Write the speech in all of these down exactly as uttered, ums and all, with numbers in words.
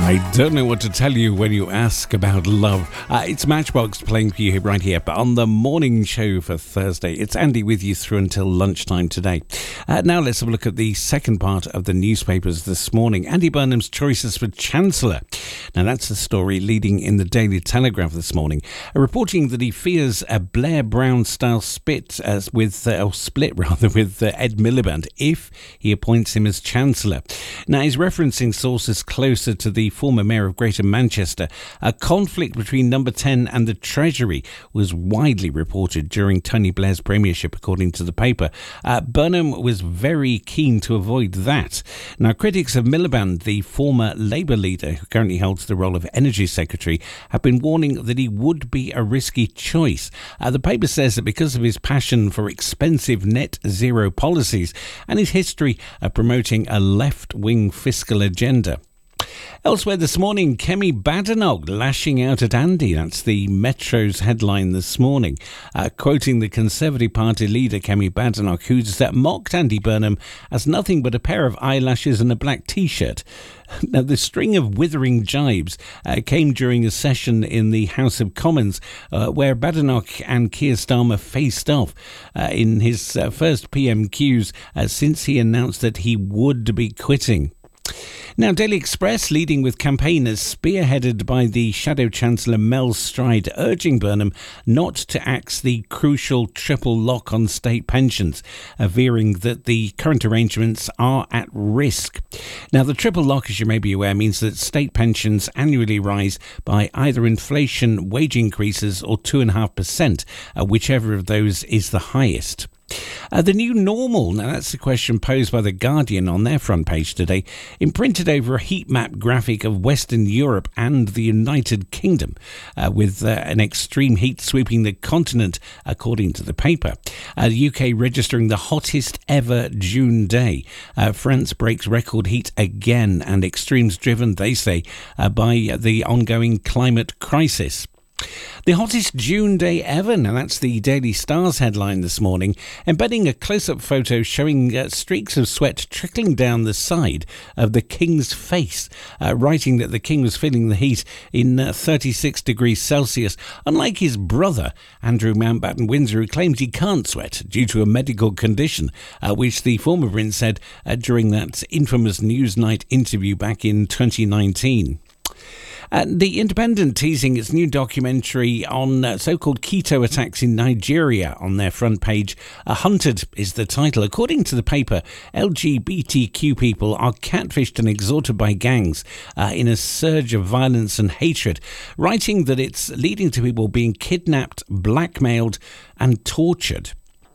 I don't know what to tell you when you ask about love. Uh, it's Matchbox playing for you right here on the morning show for Thursday. It's Andy with you through until lunchtime today. Uh, now let's have a look at the second part of the newspapers this morning. Andy Burnham's choices for Chancellor. Now that's the story leading in the Daily Telegraph this morning, uh, reporting that he fears a Blair Brown-style split, uh, with, uh, or split rather, with uh, Ed Miliband if he appoints him as Chancellor. Now he's referencing sources closer to the former mayor of Greater Manchester. A conflict between Number ten and the Treasury was widely reported during Tony Blair's premiership, according to the paper. Uh, Burnham was very keen to avoid that. Now, critics of Miliband, the former Labour leader who currently holds the role of Energy Secretary, have been warning that he would be a risky choice. Uh, the paper says that because of his passion for expensive net zero policies and his history of promoting a left-wing fiscal agenda. Elsewhere this morning, Kemi Badenoch lashing out at Andy. That's the Metro's headline this morning, uh, quoting the Conservative Party leader Kemi Badenoch, who's uh, mocked Andy Burnham as nothing but a pair of eyelashes and a black T-shirt. Now, the string of withering jibes uh, came during a session in the House of Commons uh, where Badenoch and Keir Starmer faced off uh, in his uh, first P M Qs uh, since he announced that he would be quitting. Now, Daily Express leading with campaigners spearheaded by the Shadow Chancellor Mel Stride urging Burnham not to axe the crucial triple lock on state pensions, averring that the current arrangements are at risk. Now, the triple lock, as you may be aware, means that state pensions annually rise by either inflation, wage increases or two point five percent, uh, whichever of those is the highest. Uh, the new normal, now that's the question posed by The Guardian on their front page today, imprinted over a heat map graphic of Western Europe and the United Kingdom, uh, with uh, an extreme heat sweeping the continent, according to the paper. Uh, the U K registering the hottest ever June day. Uh, France breaks record heat again, and extremes driven, they say, uh, by the ongoing climate crisis. The hottest June day ever, now that's the Daily Star's headline this morning, embedding a close-up photo showing uh, streaks of sweat trickling down the side of the King's face, uh, writing that the King was feeling the heat in uh, thirty-six degrees Celsius, unlike his brother, Andrew Mountbatten-Windsor, who claims he can't sweat due to a medical condition, uh, which the former prince said uh, during that infamous Newsnight interview back in twenty nineteen. Uh, the Independent teasing its new documentary on uh, so-called keto attacks in Nigeria on their front page. Uh, Hunted is the title. According to the paper, L G B T Q people are catfished and extorted by gangs uh, in a surge of violence and hatred, writing that it's leading to people being kidnapped, blackmailed and tortured.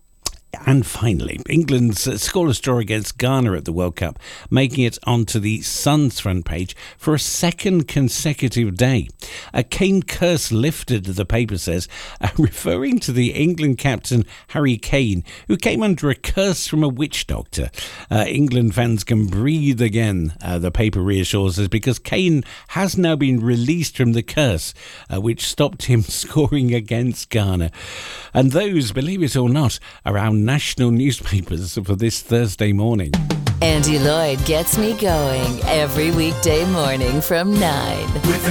And finally, England's scoreless draw against Ghana at the World Cup, making it onto the Sun's front page for a second consecutive day. A Kane curse lifted, the paper says, uh, referring to the England captain Harry Kane, who came under a curse from a witch doctor. Uh, England fans can breathe again, uh, the paper reassures us, because Kane has now been released from the curse, uh, which stopped him scoring against Ghana. And those, believe it or not, are our national newspapers for this Thursday morning. Andy Lloyd gets me going every weekday morning from nine. With